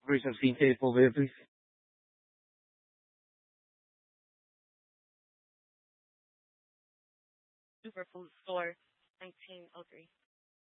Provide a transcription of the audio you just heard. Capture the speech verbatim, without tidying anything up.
person scene for me, please. Superfood Store, nineteen oh three.